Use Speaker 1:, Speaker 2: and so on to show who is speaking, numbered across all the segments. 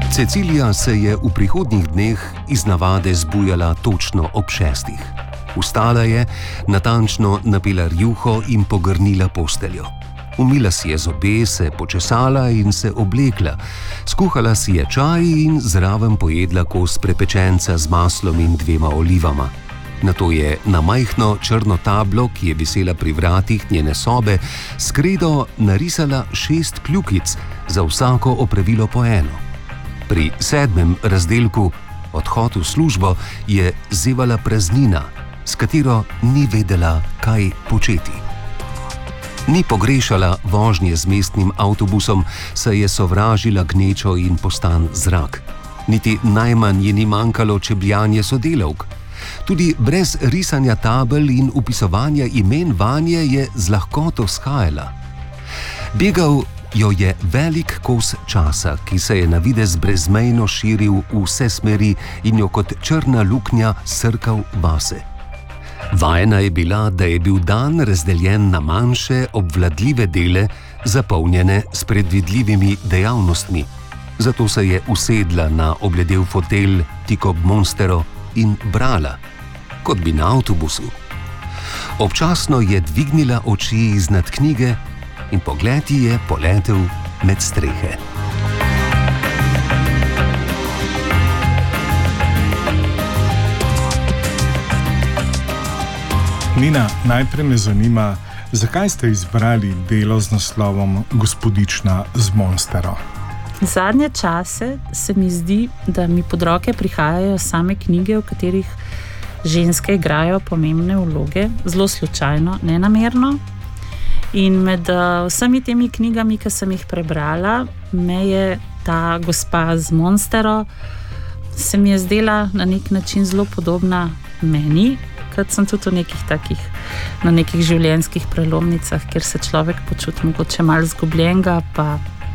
Speaker 1: Cecilija se je v prihodnjih dneh iz navade zbujala točno ob 6. Vstala je, natančno napila rjuho in pogrnila posteljo. Umila si je zobe, se počesala in se oblekla. Skuhala si je čaj in zraven pojedla kos prepečenca z maslom in 2 olivama. Nato je na majhno črno tablo, ki je visela pri vratih njene sobe, s kredo narisala 6 kljukic, za vsako opravilo po eno. Pri 7. razdelku, odhod v službo, je zevala praznina, s katero ni vedela, kaj početi. Ni pogrešala vožnje z mestnim avtobusom, saj je sovražila gnečo in postan zrak. Niti najmanj je ni manjkalo čebljanje sodelavk. Tudi brez risanja tabel in upisovanja imen vanje je z lahkoto shajala. Begal jo je velik kos časa, ki se je na videz brezmejno širil v vse smeri in jo kot črna luknja srkal vase. Vajena je bila, da je bil dan razdeljen na manjše, obvladljive dele, zapolnjene s predvidljivimi dejavnostmi. Zato se je usedla na obledel fotelj tik ob monstero in brala, kot bi na avtobusu. Občasno je dvignila oči iznad knjige in pogled ji je poletel med strehe.
Speaker 2: Nina, najprej me zanima, zakaj ste izbrali delo z naslovom Gospodična z Monstero?
Speaker 3: Zadnje čase se mi zdi, da mi pod roke prihajajo same knjige, v katerih ženske igrajo pomembne vloge, zelo slučajno, nenamerno. In med vsemi temi knjigami, ki sem jih prebrala, me je ta gospa z Monstero, se mi je zdela na nek način zelo podobna meni, kot sem tudi na nekih življenjskih prelomnicah, kjer se človek počuti mogoče malo zgubljenega, pa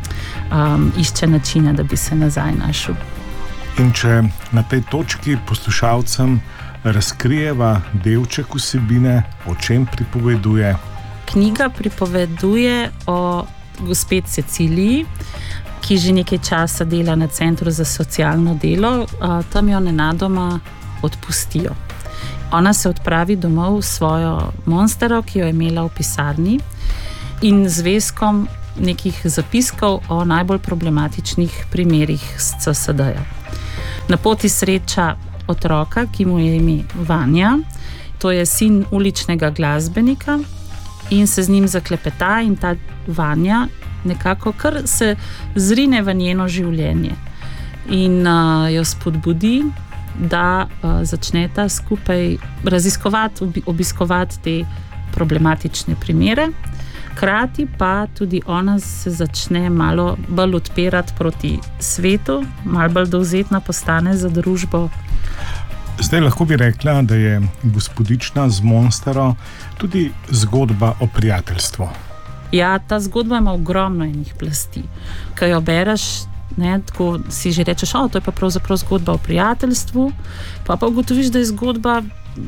Speaker 3: išče načine, da bi se nazaj našel.
Speaker 2: In če na tej točki poslušalcem razkrijeva delček vsebine, o čem pripoveduje?
Speaker 3: Knjiga pripoveduje o gospe Ceciliji, ki že nekaj časa dela na Centru za socialno delo, tam jo nenadoma odpustijo. Ona se odpravi domov v svojo Monstero, ki jo je imela v pisarni, in z veskom nekih zapiskov o najbolj problematičnih primerih z CSD-ja. Na poti sreča otroka, ki mu je ime Vanja, to je sin uličnega glasbenika, in se z njim zaklepeta in ta Vanja nekako kar se zrine v njeno življenje in jo spodbudi, da začneta skupaj raziskovati, obiskovati te problematične primere. Hkrati pa tudi ona se začne malo bolj odpirati proti svetu, malo bolj dovzetna postane za družbo.
Speaker 2: Zdaj lahko bi rekla, da je Gospodična z Monstero tudi zgodba o prijateljstvu.
Speaker 3: Ja, ta zgodba ima ogromno enih plasti. Ko jo bereš, tako si že rečeš, to je pa pravzaprav zgodba o prijateljstvu, pa ugotoviš, da je zgodba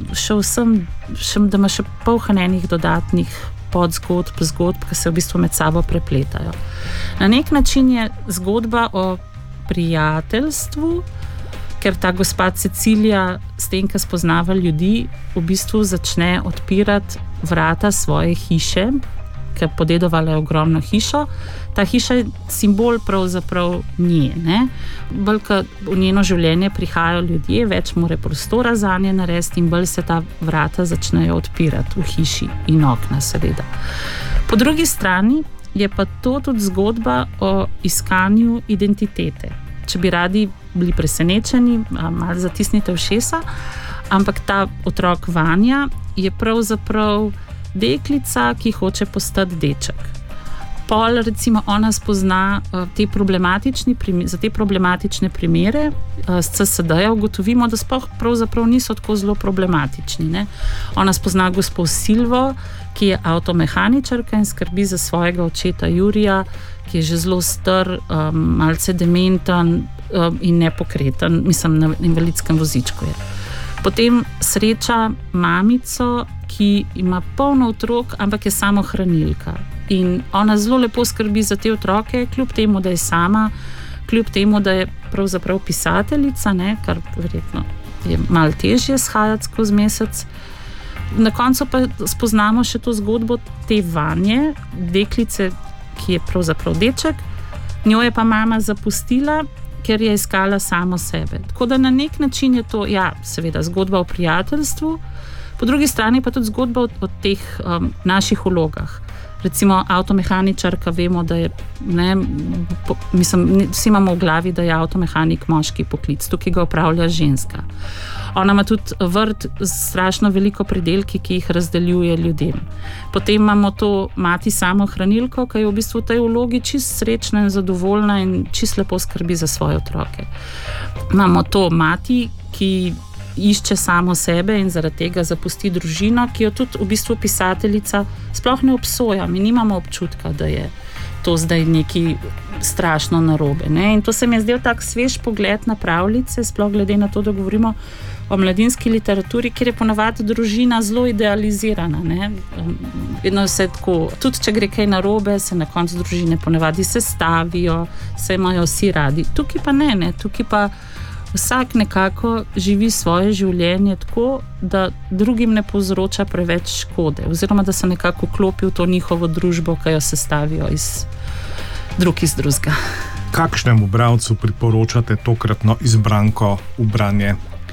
Speaker 3: da ima še polhan enih dodatnih zgodb, ki se v bistvu med sabo prepletajo. Na nek način je zgodba o prijateljstvu, ker ta gospa Cecilija s tem, ki spoznava ljudi, v bistvu začne odpirati vrata svoje hiše, ker podedovala je ogromno hišo. Ta hiša je simbol pravzaprav nje. Bolj, ko v njeno življenje prihajajo ljudje, več mora prostora zanje narediti in bolj se ta vrata začnejo odpirati v hiši in okna, seveda. Po drugi strani je pa to tudi zgodba o iskanju identitete. Če bi radi bili presenečeni, malo zatisnite ušesa, ampak ta otrok Vanja je pravzaprav deklica, ki hoče postati deček. Pol, recimo, ona spozna za te problematične primere s CSD-ja, ugotovimo, da sploh pravzaprav niso tako zelo problematični. Ona spozna gospo Silvo, ki je avtomehaničarka in skrbi za svojega očeta Jurija, ki je že zelo star, malce dementen in nepokreten, mislim, na invalidskem vozičku je. Potem sreča mamico, ki ima polno otrok, ampak je samohranilka. In ona zelo lepo skrbi za te otroke, kljub temu, da je sama, kljub temu, da je pravzaprav pisateljica, ne, kar verjetno je malo težje shajati skozi mesec. Na koncu pa spoznamo še to zgodbo te Vanje, deklice, ki je pravzaprav deček, njo je pa mama zapustila, ker je iskala samo sebe. Tako da na nek način je to, ja, seveda zgodba o prijateljstvu, po drugi strani pa tudi zgodba o teh naših vlogah. Recimo avtomehaničarka, vemo, da je, vsi imamo v glavi, da je avtomehanik moški poklic, tukaj ga opravlja ženska. Ona ima tudi vrt z strašno veliko pridelki, ki jih razdeljuje ljudem. Potem imamo to mati samohranilko, ki je v bistvu v tej vlogi čist srečna in zadovoljna in čist lepo skrbi za svoje otroke. Imamo to mati, ki išče samo sebe in zaradi tega zapusti družino, ki jo tudi v bistvu pisateljica sploh ne obsoja. Mi nimamo občutka, da je to zdaj nekaj strašno narobe. Ne? In to se mi je zdel tak svež pogled na pravljice, sploh glede na to, da govorimo o mladinski literaturi, kjer je ponavadi družina zelo idealizirana. Ne? Vedno se tako, tudi če gre kaj narobe, se na koncu družine ponavadi sestavijo, se imajo vsi radi. Tukaj pa ne. Tukaj pa vsak nekako živi svoje življenje tako, da drugim ne povzroča preveč škode, oziroma da se nekako vklopi v to njihovo družbo, ki jo sestavijo iz drugega.
Speaker 2: Kakšnemu bralcu priporočate tokratno izbranko v branje?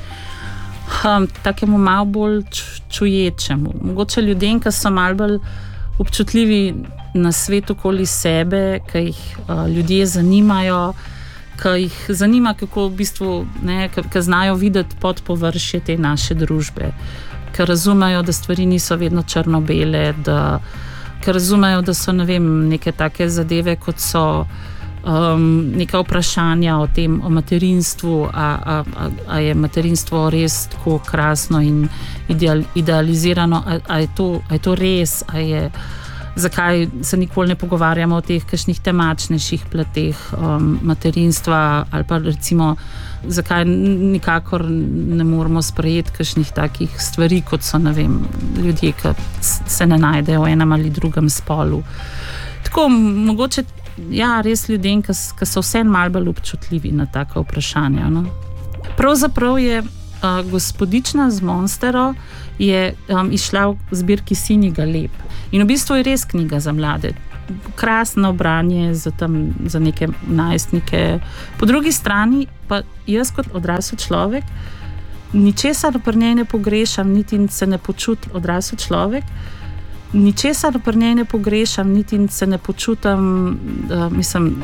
Speaker 3: Takemu malo bolj čuječemu. Mogoče ljudem, ki so malo bolj občutljivi na svet okoli sebe, ki jih ljudje zanimajo, ki jih zanima, kako v bistvu, ki znajo videti pod površje te naše družbe, ki razumejo, da stvari niso vedno črno-bele, ki razumejo, da so, neke take zadeve, kot so neka vprašanja o tem, o materinstvu, a je materinstvo res tako krasno in idealizirano, a je to res, zakaj se nikoli ne pogovarjamo o teh kakšnih temačnejših plateh materinstva, ali pa recimo, zakaj nikakor ne moramo sprejeti kakšnih takih stvari, kot so, ljudje, ki se ne najdejo v enem ali drugem spolu. Tako, mogoče, ja, res ljudem, ki so vseeno malo bolj občutljivi na taka vprašanja. No? Pravzaprav je Gospodična z Monstero je izšla v zbirki Sinji Galeb. In v bistvu je res knjiga za mlade. Krasno branje za neke najstnike. Po drugi strani pa jaz kot odrasel človek ničesar pri njej ne pogrešam, niti se ne počutim odrasel človek, ničesar pri njej ne pogrešam, niti se ne počutim,